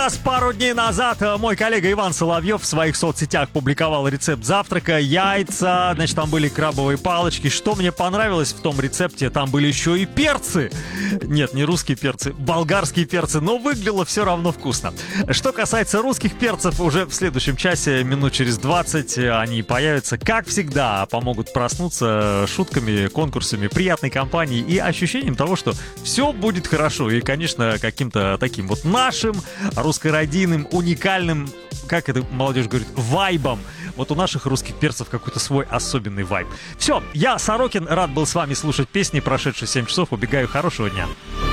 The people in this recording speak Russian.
Пару дней назад мой коллега Иван Соловьев в своих соцсетях публиковал рецепт завтрака. Яйца, значит, там были крабовые палочки. Что мне понравилось в том рецепте, там были еще и перцы. Нет, не русские перцы, болгарские перцы, но выглядело все равно вкусно. Что касается русских перцев, уже в следующем часе, минут через 20, они появятся, как всегда, помогут проснуться шутками, конкурсами, приятной компанией и ощущением того, что все будет хорошо. И, конечно, каким-то таким вот нашим, русскородийным, уникальным, как это молодежь говорит, вайбом. Вот у наших русских перцев какой-то свой особенный вайб. Все, я, Сорокин, рад был с вами слушать песни. Прошедшие 7 часов. Убегаю. Хорошего дня.